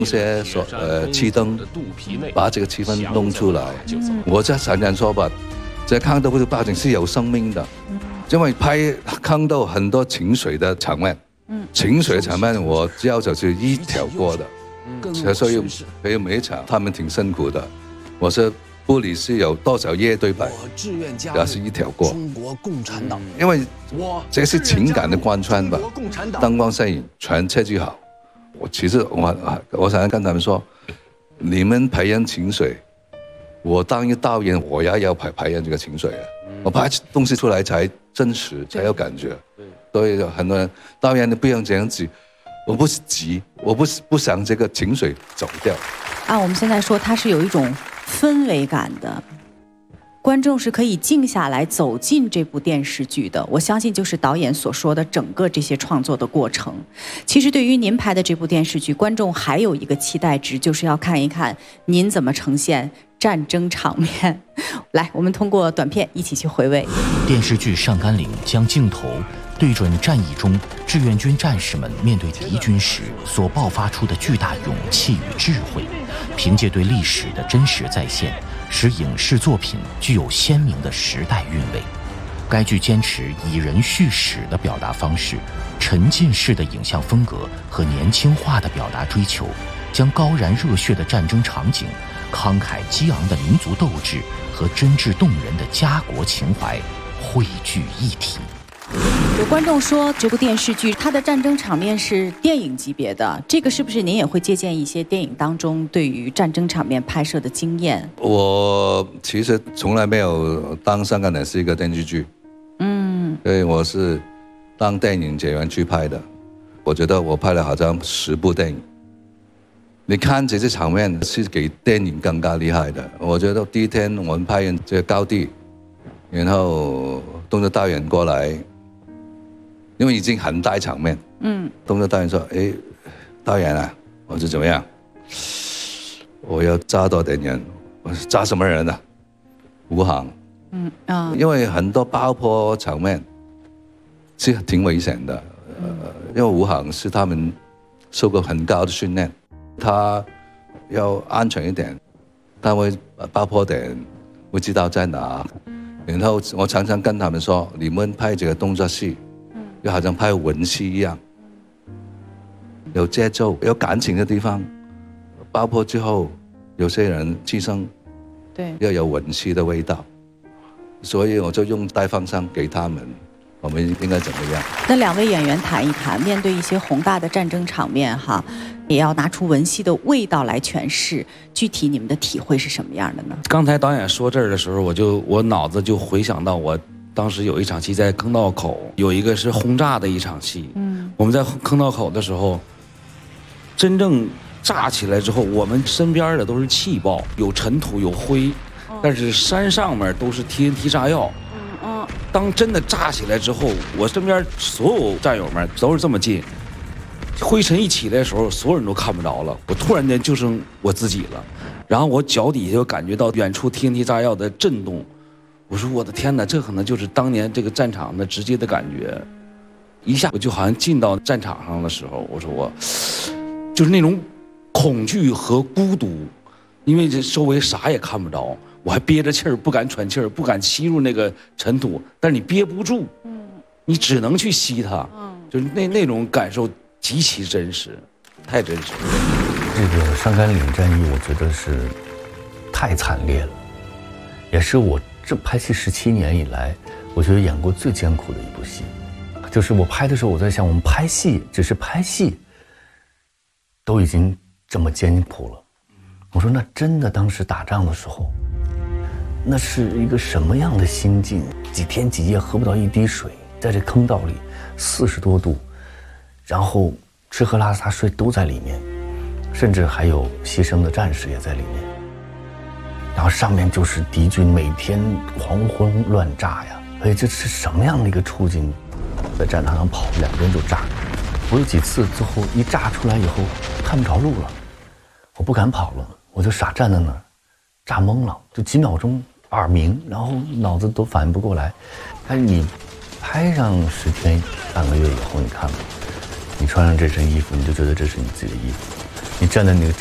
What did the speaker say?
一些气灯，把这个气氛弄出来。我在常常说吧，这抗斗的报警是有生命的，因为拍抗斗很多情绪的场面，情绪的场面我只要就是一条过的，所以每一场他们挺辛苦的。我说部里是有多少页对白，也是一条过。中国共产党，因为这是情感的贯穿吧，灯光摄影全设计好。其实我想跟他们说，你们培养情绪，我当一个导演，我也要培养这个情绪。我拍东西出来才真实，才有感觉。所以很多人导演你不用这样子，我不是急，我不想这个情绪走掉。 我们现在说它是有一种氛围感的。观众是可以静下来走进这部电视剧的，我相信就是导演所说的整个这些创作的过程。其实对于您拍的这部电视剧，观众还有一个期待值，就是要看一看您怎么呈现战争场面。来，我们通过短片一起去回味。 电视剧《上甘岭》将镜头对准战役中志愿军战士们面对敌军时所爆发出的巨大勇气与智慧，凭借对历史的真实再现，使影视作品具有鲜明的时代韵味。该剧坚持以人叙史的表达方式，沉浸式的影像风格和年轻化的表达追求，将高燃热血的战争场景、慷慨激昂的民族斗志和真挚动人的家国情怀汇聚一体。 有观众说这部电视剧它的战争场面是电影级别的，这个是不是您也会借鉴一些电影当中对于战争场面拍摄的经验？ 我其实从来没有当香港人是一个电视剧，所以我是当电影演员去拍的。我觉得我拍了好像10部电影，你看这些场面是比电影更加厉害的。我觉得第一天我们拍完这个高地，然后动作导演过来，因为已经很大场面，动作导演说：“哎，导演啊，我说怎么样？我要抓到敌人，我说抓什么人呢？吴航，因为很多爆破场面是挺危险的，因为吴航是他们受过很高的训练，他要安全一点，他会爆破点会知道在哪。然后我常常跟他们说，你们拍这个动作戏，就好像拍文戏一样，有节奏，有感情的地方。爆破之后，有些人牺牲， 对， 要有文戏的味道。所以我就用大方向给他们，我们应该怎么样？ 那2位演员谈一谈，面对一些宏大的战争场面哈，也要拿出文戏的味道来诠释。具体你们的体会是什么样的呢？ 刚才导演说这儿的时候，我脑子就回想到我当时有一场戏在坑道口，有一个是轰炸的一场戏。我们在坑道口的时候，真正炸起来之后，我们身边的都是气爆，有尘土有灰，但是山上面都是 TNT 炸药。当真的炸起来之后，我身边所有战友们都是这么近，灰尘一起来的时候，所有人都看不着了。我突然间就剩我自己了，然后我脚底下就感觉到远处 TNT 炸药的震动。我说我的天哪，这可能就是当年这个战场的直接的感觉。一下我就好像进到战场上的时候，我说我就是那种恐惧和孤独，因为这周围啥也看不着。我还憋着气儿，不敢喘气儿，不敢吸入那个尘土，但是你憋不住，你只能去吸它，就是那种感受极其真实，太真实了。 这个上甘岭战役，我觉得是太惨烈了，也是我这拍戏17年以来，我觉得演过最艰苦的一部戏。就是我拍的时候，我在想，我们拍戏只是拍戏，都已经这么艰苦了。我说，那真的当时打仗的时候，那是一个什么样的心境？几天几夜喝不到一滴水，在这坑道里40多度，然后吃喝拉撒睡都在里面，甚至还有牺牲的战士也在里面。然后上面就是敌军每天狂轰乱炸呀，所以这是什么样的一个处境？在战场上跑，2边就炸。我有几次最后一炸出来以后看不着路了，我不敢跑了，我就傻站在那儿，炸懵了，就几秒钟耳鸣，然后脑子都反应不过来。但是你拍上10天半个月以后，你看吧，你穿上这身衣服，你就觉得这是你自己的衣服， 你站在那个